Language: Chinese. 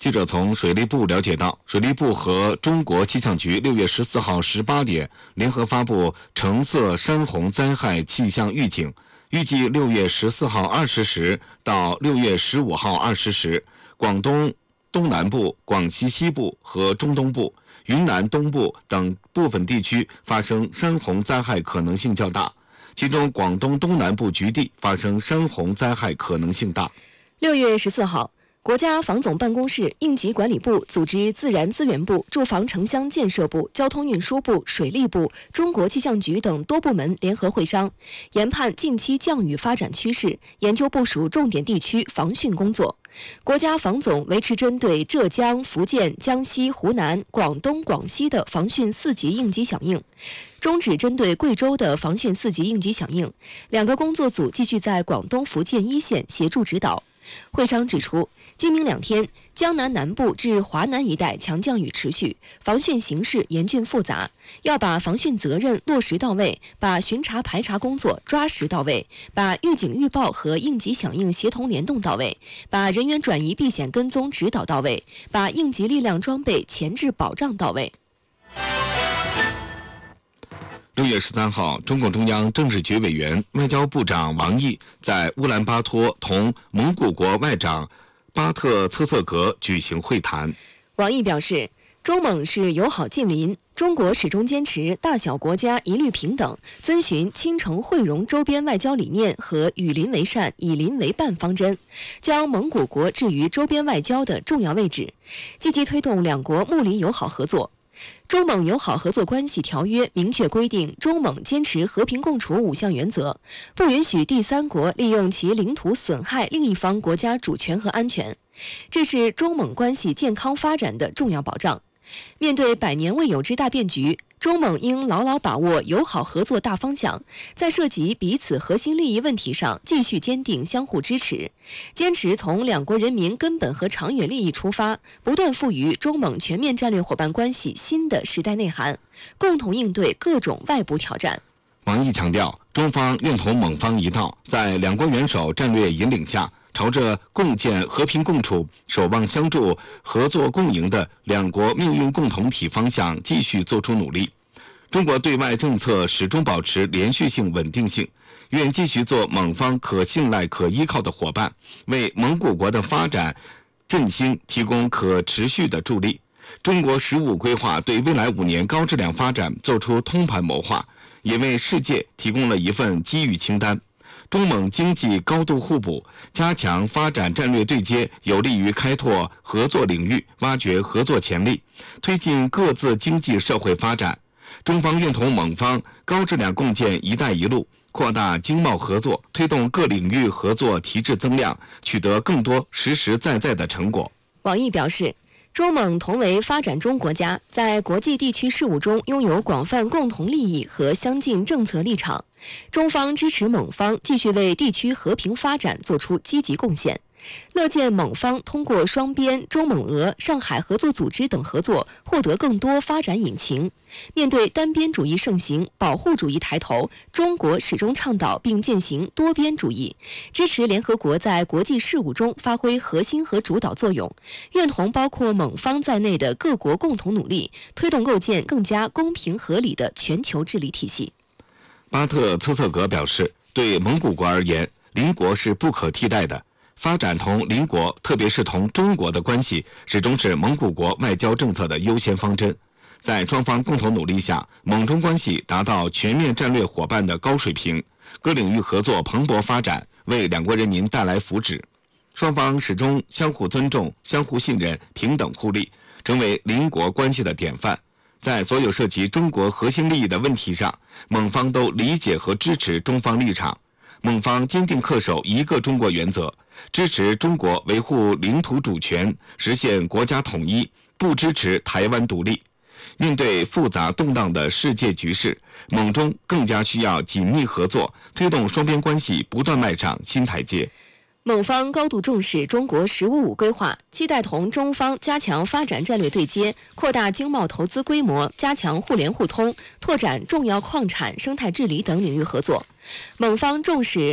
记者从水利部了解到，水利部和中国气象局6月14号18点联合发布橙色山洪灾害气象预警，预计6月14号20时到6月15号20时，广东东南部、广西西部和中东部、云南东部等部分地区发生山洪灾害可能性较大，其中广东东南部局地发生山洪灾害可能性大。 6月14号，国家防总办公室、应急管理部组织自然资源部、住房城乡建设部、交通运输部、水利部、中国气象局等多部门联合会商，研判近期降雨发展趋势，研究部署重点地区防汛工作。国家防总维持针对浙江、福建、江西、湖南、广东、广西的防汛4级应急响应，终止针对贵州的防汛4级应急响应。2个工作组继续在广东、福建一线协助指导。会商指出，今明2天，江南南部至华南一带强降雨持续，防汛形势严峻复杂，要把防汛责任落实到位，把巡查排查工作抓实到位，把预警预报和应急响应协同联动到位，把人员转移避险跟踪指导到位，把应急力量装备前置保障到位。 6月13号，中共中央政治局委员、外交部长王毅在乌兰巴托同蒙古国外长巴特策瑟格举行会谈。 王毅表示，中蒙是友好近邻，中国始终坚持大小国家一律平等，遵循亲诚惠容周边外交理念和与邻为善、以邻为伴方针，将蒙古国置于周边外交的重要位置，积极推动两国睦邻友好合作。中蒙友好合作关系条约明确规定，中蒙坚持和平共处5项原则，不允许第三国利用其领土损害另一方国家主权和安全，这是中蒙关系健康发展的重要保障。面对100年未有之大变局，中蒙应牢牢把握友好合作大方向，在涉及彼此核心利益问题上继续坚定相互支持，坚持从两国人民根本和长远利益出发，不断赋予中蒙全面战略伙伴关系新的时代内涵，共同应对各种外部挑战。 王毅强调，中方愿同蒙方一道，在两国元首战略引领下，朝着共建和平共处、守望相助、合作共赢的两国命运共同体方向继续做出努力。中国对外政策始终保持连续性、稳定性，愿继续做蒙方可信赖、可依靠的伙伴，为蒙古国的发展振兴提供可持续的助力。中国“15规划对未来5年高质量发展做出通盘谋划，也为世界提供了一份机遇清单。中蒙经济高度互补，加强发展战略对接，有利于开拓合作领域，挖掘合作潜力，推进各自经济社会发展。中方愿同蒙方高质量共建“一带一路”，扩大经贸合作，推动各领域合作提质增量，取得更多实实在在的成果。 王毅表示，中蒙同为发展中国家，在国际地区事务中拥有广泛共同利益和相近政策立场。中方支持蒙方继续为地区和平发展做出积极贡献，乐见蒙方通过双边、中蒙俄、上海合作组织等合作，获得更多发展引擎。面对单边主义盛行、保护主义抬头，中国始终倡导并践行多边主义，支持联合国在国际事务中发挥核心和主导作用，愿同包括蒙方在内的各国共同努力，推动构建更加公平合理的全球治理体系。 巴特策瑟格表示，对蒙古国而言，邻国是不可替代的。发展同邻国，特别是同中国的关系，始终是蒙古国外交政策的优先方针。在双方共同努力下，蒙中关系达到全面战略伙伴的高水平，各领域合作蓬勃发展，为两国人民带来福祉。双方始终相互尊重、相互信任、平等互利，成为邻国关系的典范。在所有涉及中国核心利益的问题上，蒙方都理解和支持中方立场。蒙方坚定恪守一个中国原则，支持中国维护领土主权，实现国家统一，不支持台湾独立。面对复杂动荡的世界局势，蒙中更加需要紧密合作，推动双边关系不断迈上新台阶。 蒙方高度重视中国“15规划，期待同中方加强发展战略对接，扩大经贸投资规模，加强互联互通，拓展重要矿产、生态治理等领域合作。蒙方重视